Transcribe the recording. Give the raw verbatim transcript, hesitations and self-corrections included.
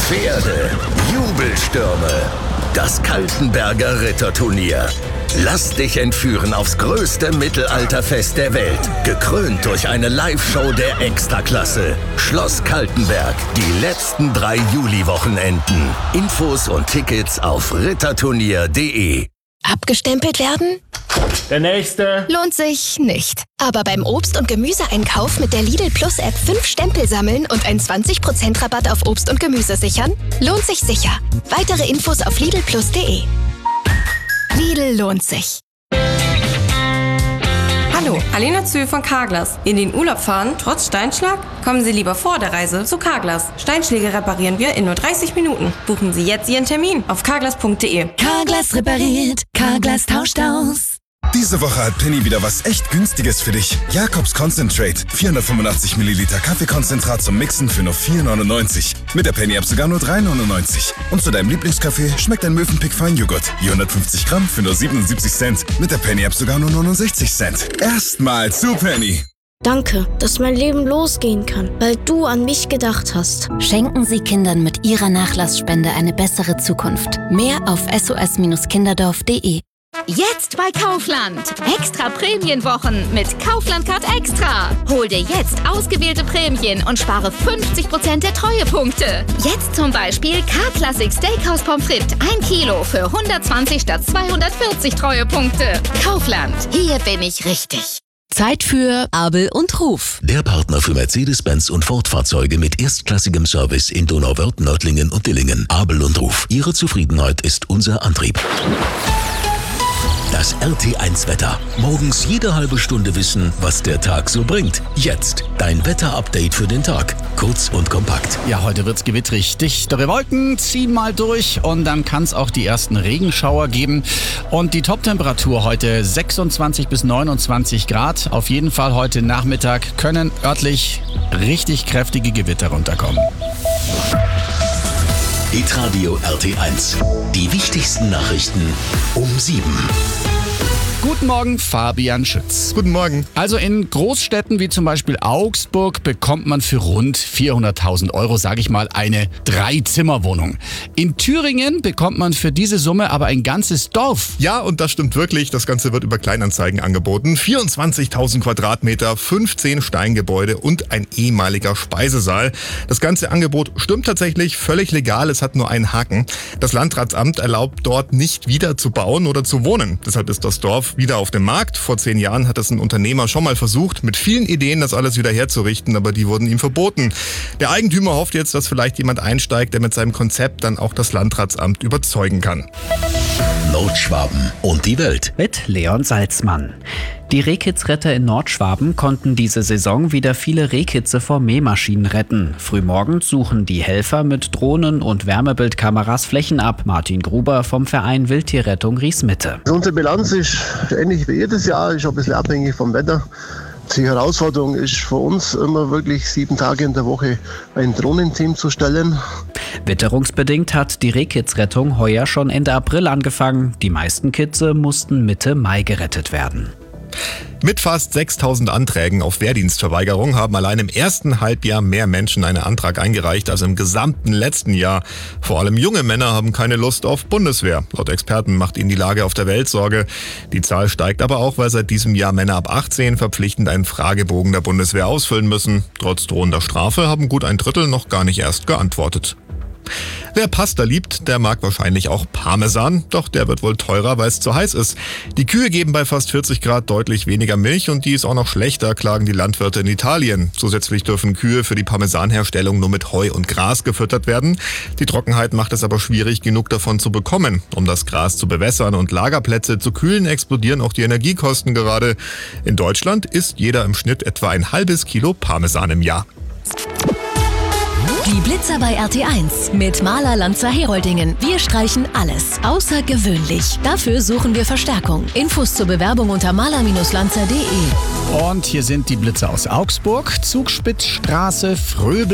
Pferde, Jubelstürme. Das Kaltenberger Ritterturnier. Lass dich entführen aufs größte Mittelalterfest der Welt. Gekrönt durch eine Live-Show der Extraklasse. Schloss Kaltenberg. Die letzten drei Juli-Wochenenden. Infos und Tickets auf ritterturnier punkt de. Abgestempelt werden? Der nächste. Lohnt sich nicht. Aber beim Obst- und Gemüseeinkauf mit der Lidl Plus App fünf Stempel sammeln und ein zwanzig Prozent Rabatt auf Obst und Gemüse sichern? Lohnt sich sicher. Weitere Infos auf lidl plus punkt de. Lidl lohnt sich. Hallo, Alena Zühl von Carglass. In den Urlaub fahren, trotz Steinschlag? Kommen Sie lieber vor der Reise zu Carglass. Steinschläge reparieren wir in nur dreißig Minuten. Buchen Sie jetzt Ihren Termin auf carglass punkt de. Carglass repariert, Carglass tauscht aus. Diese Woche hat Penny wieder was echt Günstiges für dich. Jakobs Concentrate. vierhundertfünfundachtzig Milliliter Kaffeekonzentrat zum Mixen für nur vier neunundneunzig. Mit der Penny-App sogar nur drei neunundneunzig. Und zu deinem Lieblingskaffee schmeckt ein Mövenpick Feinjoghurt. Je hundertfünfzig Gramm für nur siebenundsiebzig Cent. Mit der Penny-App sogar nur neunundsechzig Cent. Erstmal zu Penny. Danke, dass mein Leben losgehen kann, weil du an mich gedacht hast. Schenken Sie Kindern mit Ihrer Nachlassspende eine bessere Zukunft. Mehr auf s o s kinderdorf punkt de. Jetzt bei Kaufland. Extra Prämienwochen mit Kaufland Card Extra. Hol dir jetzt ausgewählte Prämien und spare fünfzig Prozent der Treuepunkte. Jetzt zum Beispiel K-Classic Steakhouse Pommes frites ein Kilo für hundertzwanzig statt zweihundertvierzig Treuepunkte. Kaufland. Hier bin ich richtig. Zeit für Abel und Ruf. Der Partner für Mercedes-Benz und Ford-Fahrzeuge mit erstklassigem Service in Donauwörth, Nördlingen und Dillingen. Abel und Ruf. Ihre Zufriedenheit ist unser Antrieb. Das R T eins Wetter. Morgens jede halbe Stunde wissen, was der Tag so bringt. Jetzt dein Wetter-Update für den Tag. Kurz und kompakt. Ja, heute wird's gewittrig. Dichtere Wolken ziehen mal durch und dann kann es auch die ersten Regenschauer geben. Und die Toptemperatur heute sechsundzwanzig bis neunundzwanzig Grad. Auf jeden Fall heute Nachmittag können örtlich richtig kräftige Gewitter runterkommen. Hitradio R T eins. Die wichtigsten Nachrichten um sieben. Guten Morgen, Fabian Schütz. Guten Morgen. Also in Großstädten wie zum Beispiel Augsburg bekommt man für rund vierhunderttausend Euro, sage ich mal, eine Drei-Zimmer-Wohnung. In Thüringen bekommt man für diese Summe aber ein ganzes Dorf. Ja, und das stimmt wirklich. Das Ganze wird über Kleinanzeigen angeboten. vierundzwanzigtausend Quadratmeter, fünfzehn Steingebäude und ein ehemaliger Speisesaal. Das ganze Angebot stimmt tatsächlich, völlig legal. Es hat nur einen Haken. Das Landratsamt erlaubt dort nicht wieder zu bauen oder zu wohnen. Deshalb ist das Dorf wieder auf dem Markt. Vor zehn Jahren hat es ein Unternehmer schon mal versucht, mit vielen Ideen das alles wieder herzurichten, aber die wurden ihm verboten. Der Eigentümer hofft jetzt, dass vielleicht jemand einsteigt, der mit seinem Konzept dann auch das Landratsamt überzeugen kann. Nordschwaben und die Welt. Mit Leon Salzmann. Die Rehkitzretter in Nordschwaben konnten diese Saison wieder viele Rehkitze vor Mähmaschinen retten. Frühmorgens suchen die Helfer mit Drohnen und Wärmebildkameras Flächen ab. Martin Gruber vom Verein Wildtierrettung Riesmitte. Also unsere Bilanz ist ähnlich wie jedes Jahr, ist auch ein bisschen abhängig vom Wetter. Die Herausforderung ist für uns immer wirklich sieben Tage in der Woche ein Drohnenteam zu stellen. Witterungsbedingt hat die Rehkitzrettung heuer schon Ende April angefangen. Die meisten Kitze mussten Mitte Mai gerettet werden. Mit fast sechstausend Anträgen auf Wehrdienstverweigerung haben allein im ersten Halbjahr mehr Menschen einen Antrag eingereicht als im gesamten letzten Jahr. Vor allem junge Männer haben keine Lust auf Bundeswehr. Laut Experten macht ihnen die Lage auf der Welt Sorge. Die Zahl steigt aber auch, weil seit diesem Jahr Männer ab achtzehn verpflichtend einen Fragebogen der Bundeswehr ausfüllen müssen. Trotz drohender Strafe haben gut ein Drittel noch gar nicht erst geantwortet. Wer Pasta liebt, der mag wahrscheinlich auch Parmesan, doch der wird wohl teurer, weil es zu heiß ist. Die Kühe geben bei fast vierzig Grad deutlich weniger Milch und die ist auch noch schlechter, klagen die Landwirte in Italien. Zusätzlich dürfen Kühe für die Parmesanherstellung nur mit Heu und Gras gefüttert werden. Die Trockenheit macht es aber schwierig, genug davon zu bekommen. Um das Gras zu bewässern und Lagerplätze zu kühlen, explodieren auch die Energiekosten gerade. In Deutschland isst jeder im Schnitt etwa ein halbes Kilo Parmesan im Jahr. Die Blitzer bei R T eins mit Maler Lanzer Heroldingen. Wir streichen alles außergewöhnlich. Dafür suchen wir Verstärkung. Infos zur Bewerbung unter maler Lanzer punkt de. Und hier sind die Blitzer aus Augsburg. Zugspitzstraße, Fröbel.